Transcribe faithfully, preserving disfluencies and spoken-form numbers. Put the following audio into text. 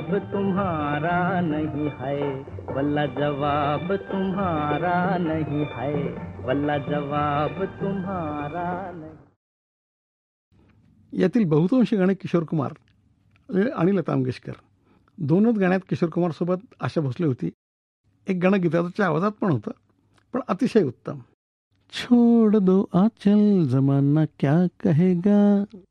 जवाब तुम्हारा नहीं है, वल्ला जवाब तुम्हारा नहीं है, वल्ला जवाब तुम्हारा नहीं. यातील बहुतांश गाणे किशोर कुमार आणि लता मंगेशकर दोनच गाण्यात किशोर कुमार सोबत आशा भोसले होती. एक गाणं गीताच्या आवाजात पण होतं, पण अतिशय उत्तम. छोड़ दो आंचल जमाना क्या कहेगा,